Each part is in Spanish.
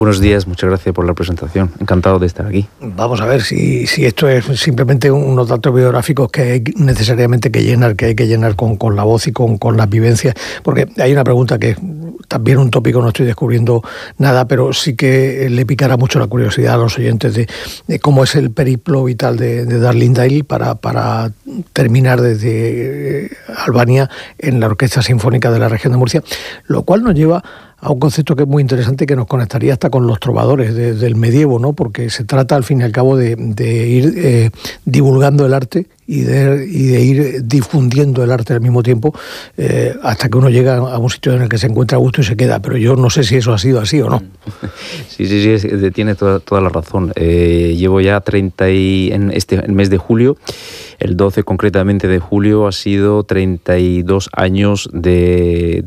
Buenos días, muchas gracias por la presentación. Encantado de estar aquí. Vamos a ver si esto es simplemente unos datos biográficos que hay necesariamente que llenar con la voz y con las vivencias. Porque hay una pregunta que también un tópico, no estoy descubriendo nada, pero sí que le picará mucho la curiosidad a los oyentes de cómo es el periplo vital de Darling Dale para terminar desde Albania en la Orquesta Sinfónica de la Región de Murcia, lo cual nos lleva a un concepto que es muy interesante, que nos conectaría hasta con los trovadores del medievo, ¿no? Porque se trata al fin y al cabo de ir divulgando el arte y de ir difundiendo el arte al mismo tiempo, hasta que uno llega a un sitio en el que se encuentra a gusto y se queda. Pero yo no sé si eso ha sido así o no. Sí, tiene toda la razón. Llevo ya en el mes de julio, el 12 concretamente de julio, ha sido 32 años de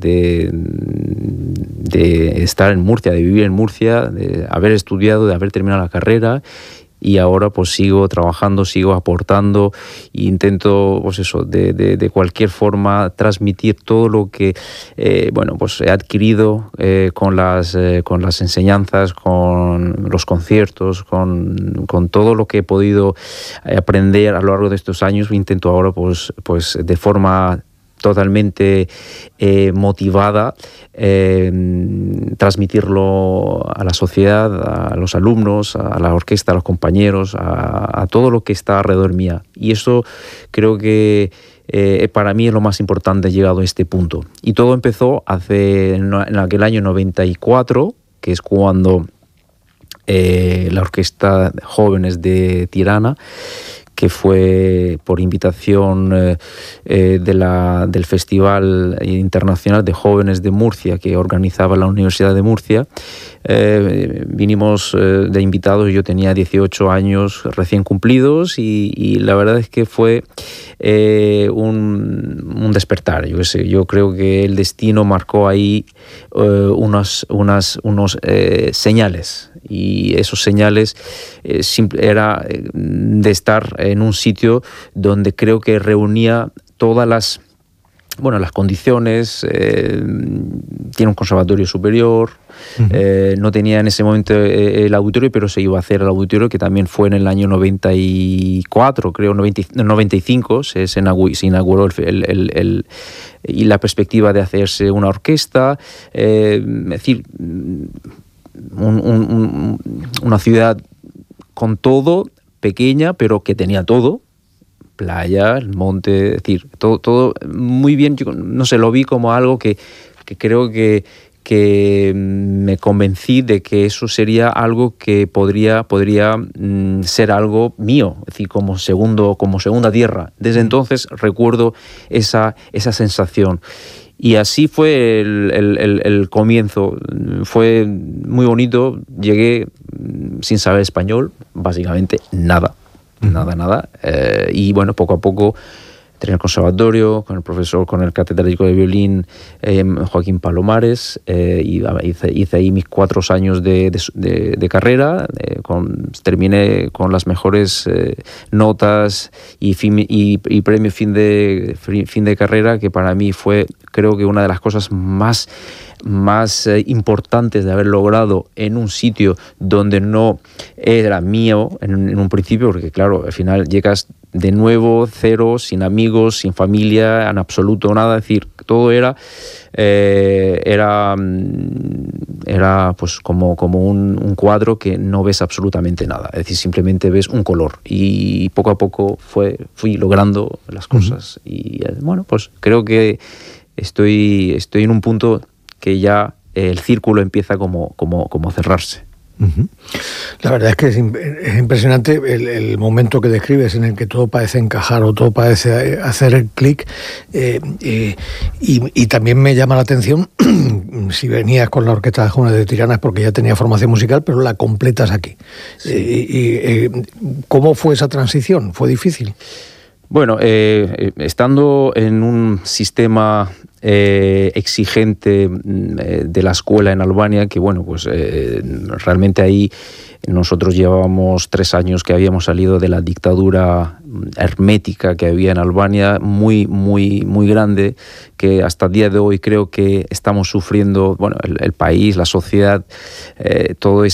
estar en Murcia, de vivir en Murcia, de haber estudiado, de haber terminado la carrera, y ahora pues sigo trabajando, sigo aportando e intento, pues eso, de cualquier forma transmitir todo lo que pues he adquirido con las enseñanzas, con los conciertos, con todo lo que he podido aprender a lo largo de estos años. Intento ahora pues de forma totalmente motivada, transmitirlo a la sociedad, a los alumnos, a la orquesta, a los compañeros, a todo lo que está alrededor mía. Y eso creo que para mí es lo más importante llegado a este punto. Y todo empezó en aquel año 94, que es cuando la Orquesta Jóvenes de Tirana, que fue por invitación del Festival Internacional de Jóvenes de Murcia, que organizaba la Universidad de Murcia. Vinimos de invitados, yo tenía 18 años recién cumplidos, y la verdad es que fue un despertar. Yo creo que el destino marcó ahí unos señales, y esos señales era de estar en un sitio donde creo que reunía todas las condiciones. Tiene un conservatorio superior, no tenía en ese momento el auditorio, pero se iba a hacer el auditorio, que también fue en el año 94, creo, 95, se inauguró y la perspectiva de hacerse una orquesta, es decir, una ciudad con todo, pequeña, pero que tenía todo: playa, el monte, es decir, todo muy bien. Yo no sé, lo vi como algo que creo que me convencí de que eso sería algo que podría ser algo mío, es decir, como segunda tierra. Desde entonces recuerdo esa sensación. Y así fue el comienzo. Fue muy bonito. Llegué sin saber español, básicamente nada. Y bueno, poco a poco entré en el conservatorio con el profesor, con el catedrático de violín, Joaquín Palomares. Hice ahí mis 4 años de carrera. Terminé con las mejores notas y premio fin de carrera, que para mí fue, creo que, una de las cosas más importantes de haber logrado en un sitio donde no era mío en un principio, porque claro, al final llegas de nuevo, cero, sin amigos, sin familia, en absoluto nada. Es decir, todo era pues como un cuadro que no ves absolutamente nada. Es decir, simplemente ves un color, y poco a poco fui logrando las cosas. Y bueno, pues creo que estoy en un punto que ya el círculo empieza como a cerrarse. La verdad es que es impresionante el momento que describes, en el que todo parece encajar o todo parece hacer el clic, y también me llama la atención, si venías con la Orquesta de Jóvenes de Tirana es porque ya tenía formación musical, pero la completas aquí. Sí. ¿Cómo fue esa transición? ¿Fue difícil? Bueno, estando en un sistema exigente de la escuela en Albania, que bueno, pues realmente ahí nosotros llevábamos 3 años que habíamos salido de la dictadura hermética que había en Albania, muy grande, que hasta el día de hoy creo que estamos sufriendo, bueno, el país, la sociedad, todo